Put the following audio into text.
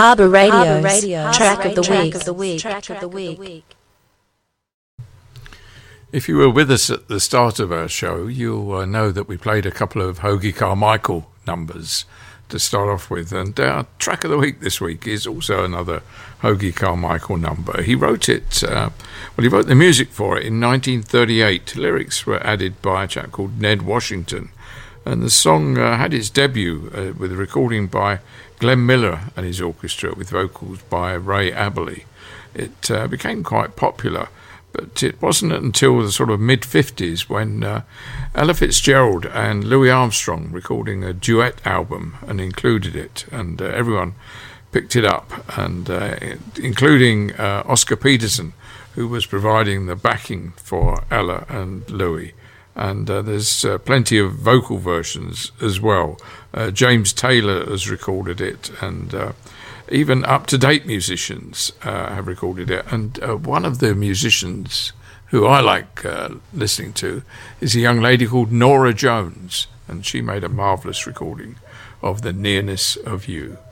Harbour Radio's Track of the Week. If you were with us at the start of our show, you'll know that we played a couple of Hoagy Carmichael numbers to start off with, and our Track of the Week this week is also another Hoagy Carmichael number. He wrote it, he wrote the music for it in 1938. Lyrics were added by a chap called Ned Washington, and the song had its debut with a recording by Glenn Miller and his orchestra with vocals by Ray Aberley. It became quite popular, but it wasn't until the sort of mid-50s when Ella Fitzgerald and Louis Armstrong recording a duet album and included it, and everyone picked it up, and including Oscar Peterson, who was providing the backing for Ella and Louis. And there's plenty of vocal versions as well. James Taylor has recorded it, and even up-to-date musicians have recorded it. And one of the musicians who I like listening to is a young lady called Nora Jones, and she made a marvellous recording of The Nearness of You.